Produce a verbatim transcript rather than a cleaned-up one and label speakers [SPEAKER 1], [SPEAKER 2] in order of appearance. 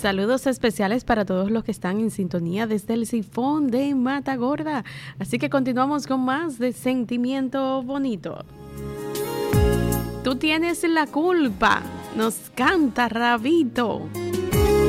[SPEAKER 1] Saludos especiales para todos los que están en sintonía desde el Sifón de Matagorda. Así que continuamos con más de Sentimiento Bonito. Tú tienes la culpa, nos canta Rabito.